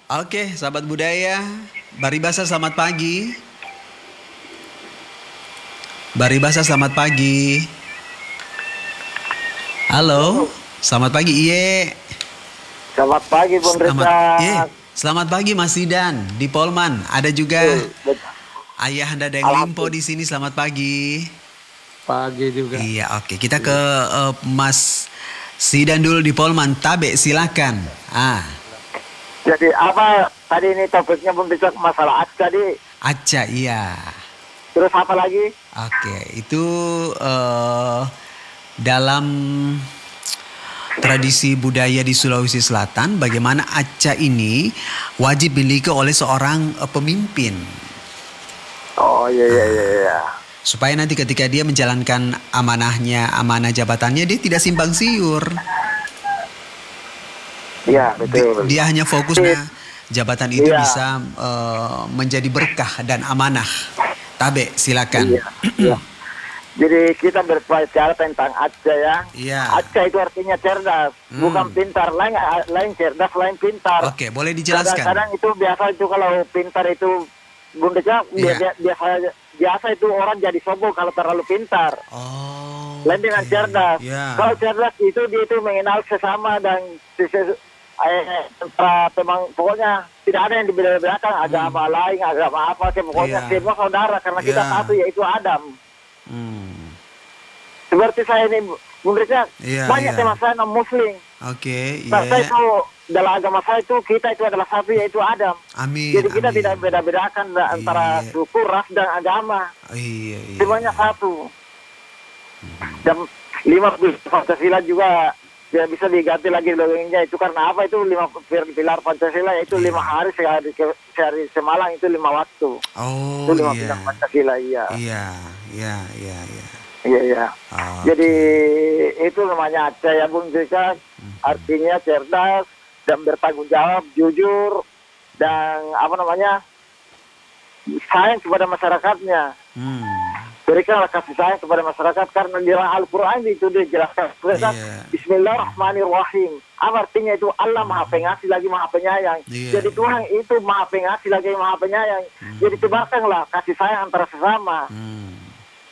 Oke, sahabat budaya, Baribasa selamat pagi. Baribasa selamat pagi. Halo, Halo, selamat pagi Iye. selamat pagi Bung Selamat, Richard. selamat pagi Mas Sidan di Polman. Ada juga Betul. Ayah Anda Deng Limpo di Alhamdulillah. sini. Selamat pagi. Pagi juga. Iya, oke. Kita ke Mas Sidan dulu di Polman. Tabe, silakan. Jadi apa tadi ini topiknya Bung Richard masalah ads tadi. Acca, iya. Terus apa lagi? Oke, itu dalam tradisi budaya di Sulawesi Selatan, bagaimana acca ini wajib dimiliki oleh seorang pemimpin. Oh iya iya iya. Iya. Supaya nanti ketika dia menjalankan amanah jabatannya, dia tidak simpang siur. Iya betul. Dia hanya fokus jabatan itu Iya. bisa menjadi berkah dan amanah. Tabe, silakan. Iya. Iya. Jadi kita berbicara tentang Acca ya. Iya. Acca itu artinya cerdas, bukan pintar. Lain cerdas, lain pintar. Oke, boleh dijelaskan. Kadang-kadang itu biasa itu kalau pintar itu Bung Richard, Iya. biasa itu orang jadi sombong kalau terlalu pintar. Oh. Lain dengan oke. cerdas. Ya. Kalau cerdas itu dia itu mengenal sesama dan pokoknya tidak ada yang dibeda-bedakan agama lain, agama apa, pokoknya Iya. semua saudara karena kita Iya. satu yaitu Adam. Hmm. Seperti saya ini, Bung Richard, Iya, banyak iya. teman saya non Muslim. Oke, Saya iya. itu dalam agama saya itu kita itu adalah satu yaitu Adam. Amin. Jadi kita amin. tidak beda-bedakan antara Iya. suku, ras dan agama. Iya, iya. Semuanya satu. Dan 5 Pancasila juga tidak bisa diganti lagi logonya itu karena apa itu 5 pilar Pancasila yaitu 5 hari sehari semalam itu 5 waktu. Oh, Itu 5 iya. pilar Pancasila iya. Iya, iya, iya, iya. Iya iya. Oh, Jadi itu namanya Aceh ya Bung Richard. Artinya cerdas dan bertanggung jawab, jujur dan apa namanya sayang kepada masyarakatnya. Hmm. Berikanlah kasih sayang kepada masyarakat karena di dalam Al-Quran itu dijelaskan. Iya. Bismillahirrahmanirrahim. Apa artinya itu Allah maha pengasih lagi maha penyayang. Iya. Jadi Tuhan itu maha pengasih lagi maha penyayang. Jadi sebarkanlah kasih sayang antara sesama. Hmm.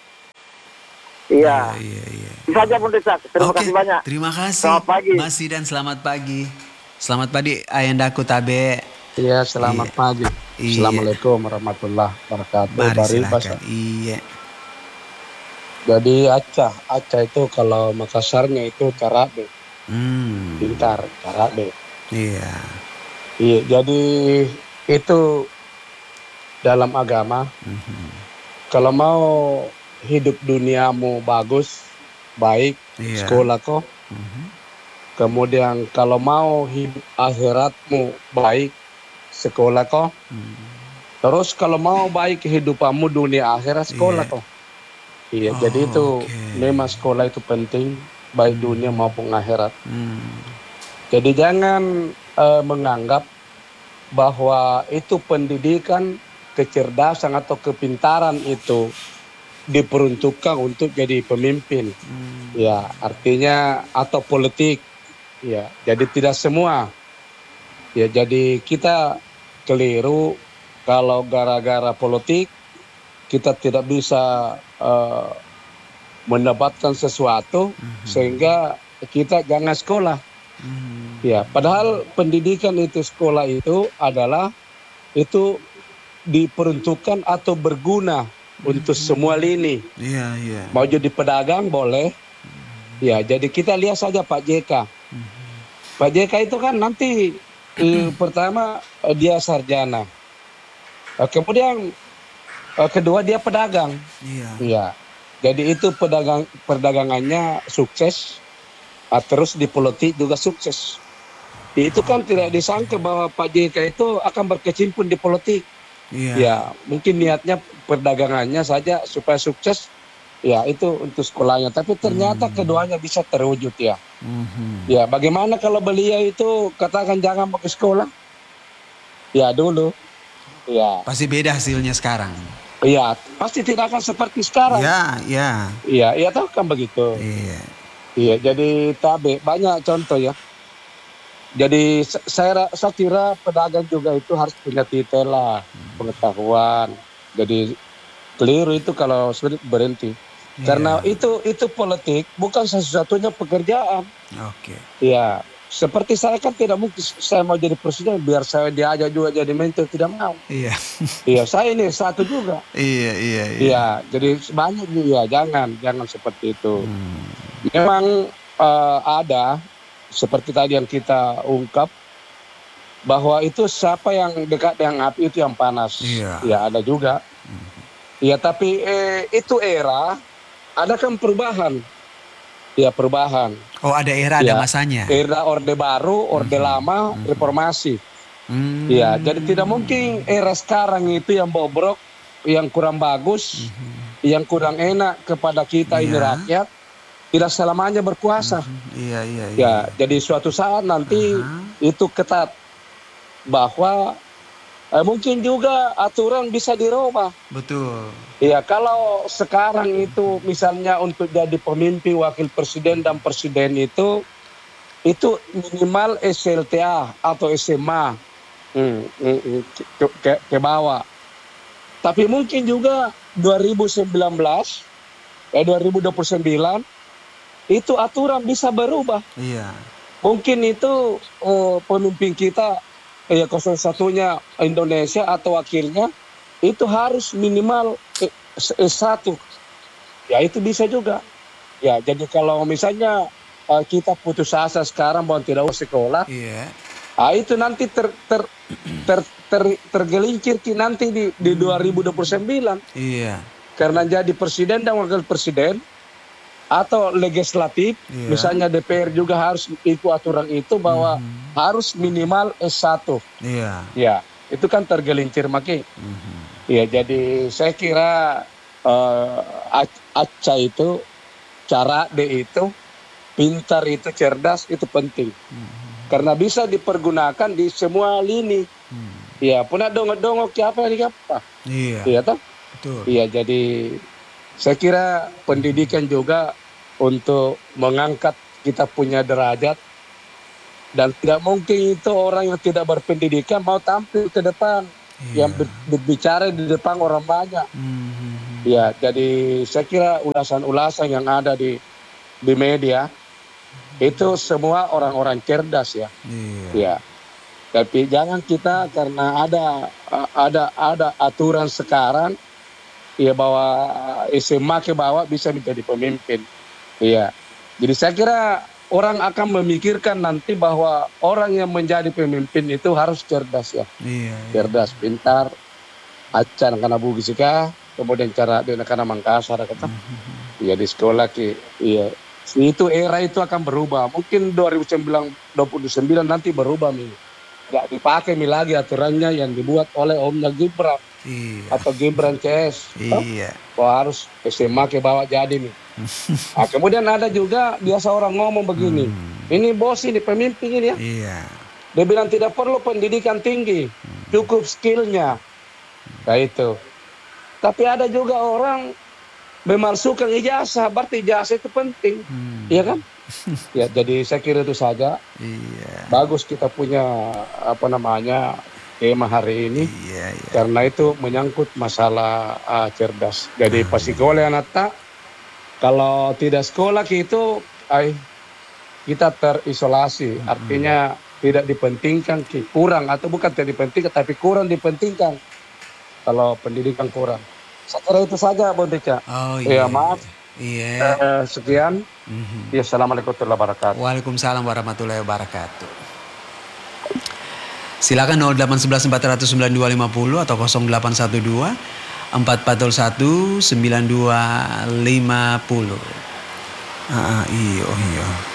Iya. Iya, iya. Bisa aja Bung Richard. Terima Oke, kasih banyak. terima kasih. Selamat pagi. Mas Sidan, selamat pagi. Selamat pagi Ayendaku Tabe. Iya, selamat Iya. pagi. Iya. Assalamualaikum warahmatullahi wabarakatuh. Mari Baribasa. silakan. Iya. Jadi Acah itu kalau Makassarnya itu carabe, Hmm. pintar, carabe. Iya. Iya, jadi itu dalam agama. Kalau mau hidup duniamu bagus, baik, Iya. sekolah kok. Kemudian kalau mau hidup akhiratmu baik, sekolah kok. Terus kalau mau baik kehidupanmu dunia akhirat, sekolah Iya. kok. Iya, Oh, jadi itu oke. memang sekolah itu penting, baik dunia maupun akhirat. Hmm. Jadi jangan menganggap bahwa itu pendidikan, kecerdasan atau kepintaran itu diperuntukkan untuk jadi pemimpin. Ya, artinya atau politik. Ya, jadi tidak semua. Ya, jadi kita keliru kalau gara-gara politik kita tidak bisa mendapatkan sesuatu sehingga kita jangan sekolah. Ya, padahal pendidikan itu sekolah itu adalah itu diperuntukkan atau berguna untuk semua lini. Iya, iya. Mau jadi pedagang boleh. Ya, jadi kita lihat saja Pak JK. Pak JK itu kan nanti pertama dia sarjana. Kemudian kedua dia pedagang. Iya. Iya. Jadi itu perdagangannya sukses. Terus di politik juga sukses. Itu kan tidak disangka bahwa Pak JK itu akan berkecimpung di politik. Iya. Ya, mungkin niatnya perdagangannya saja supaya sukses. Ya, itu untuk sekolahnya. Tapi ternyata keduanya bisa terwujud ya. Ya, bagaimana kalau beliau itu katakan jangan mau ke sekolah? Ya, dulu. Ya. Pasti beda hasilnya sekarang. Iya, pasti tidak akan seperti sekarang. Iya, iya. Iya, iya tahu kan begitu. Iya. Iya, jadi tabe banyak contoh ya. Jadi saya kira pedagang juga itu harus punya titel lah, pengetahuan. Jadi keliru itu kalau sulit berhenti. Karena itu politik bukan satu-satunya pekerjaan. Oke. Ya, seperti saya kan tidak mungkin saya mau jadi presiden biar saya diajak juga jadi mentor, tidak mau. Iya. Iya, saya ini satu juga. Iya. Iya, jadi banyak juga jangan seperti itu. Memang ada seperti tadi yang kita ungkap bahwa itu siapa yang dekat dengan api itu yang panas. Iya. Ya, ada juga. Ya, tapi itu era ada kan perubahan. Ya, perubahan. Oh, ada era, ada masanya. Era Orde Baru, Orde Lama, Reformasi. Ya, jadi tidak mungkin era sekarang itu yang bobrok, yang kurang bagus, yang kurang enak kepada kita ini rakyat, tidak selamanya berkuasa. Iya. Ya, jadi suatu saat nanti itu ketat bahwa mungkin juga aturan bisa dirubah. Betul. Ya, kalau sekarang itu misalnya untuk jadi pemimpin, wakil presiden dan presiden itu minimal SLTA atau SMA ke bawah. Tapi mungkin juga 2019 2029 itu aturan bisa berubah. Iya. Mungkin itu pemimpin kita satunya Indonesia atau wakilnya itu harus minimal S1. Ya, itu bisa juga. Ya, jadi kalau misalnya kita putus asa sekarang bahwa tidak usah sekolah, itu nanti tergelincir nanti di 2029. Iya. Karena jadi presiden dan wakil presiden atau legislatif, misalnya DPR juga harus ikut aturan itu bahwa harus minimal S1. Iya. Ya, itu kan tergelincir makin. Ya, jadi saya kira Aca itu, cara D itu, pintar itu, cerdas itu penting. Karena bisa dipergunakan di semua lini. Ya, punya dongok-dongok apa. Iya. Iya toh? Betul. Iya, jadi saya kira pendidikan juga untuk mengangkat kita punya derajat, dan tidak mungkin itu orang yang tidak berpendidikan mau tampil ke depan, yang berbicara di depan orang banyak. Ya, jadi saya kira ulasan-ulasan yang ada di media itu semua orang-orang cerdas ya. Ya. Tapi jangan kita karena ada aturan sekarang ya bahwa SMA ke bawah bisa menjadi pemimpin. Iya. Jadi saya kira orang akan memikirkan nanti bahwa orang yang menjadi pemimpin itu harus cerdas ya. Cerdas, pintar, acan karena bugisika, kemudian cara dia karena Mangkasar kata. Iya, di sekolah iya. Itu era itu akan berubah. Mungkin 2029 nanti berubah nih. Nggak dipakai lagi aturannya yang dibuat oleh Omnya Gibran. Atau Gibran CS. Iya. Wah, harus SMA ke bawah jadi nih. Nah, kemudian ada juga biasa orang ngomong begini. Ini bos ini, pemimpin ini ya. Iya. Dia bilang tidak perlu pendidikan tinggi. Cukup skillnya. Nah itu. Tapi ada juga orang memalsukan ijazah. Berarti ijazah itu penting. Iya kan? Ya, jadi saya kira itu saja. Iya. Bagus kita punya tema hari ini. Iya. Karena itu menyangkut masalah cerdas. Jadi pasigole anata kalau tidak sekolah itu kita terisolasi. Artinya tidak dipentingkan, kurang atau bukan tidak dipentingkan tapi kurang dipentingkan kalau pendidikan kurang. Saya kira itu saja, Bung Tika. Oh iya. Ya, maaf. Iya. Sekian. Ya, assalamualaikum warahmatullahi wabarakatuh. Waalaikumsalam warahmatullahi wabarakatuh. Silakan 0811 400 9250 atau 0812 441 9250. Iya.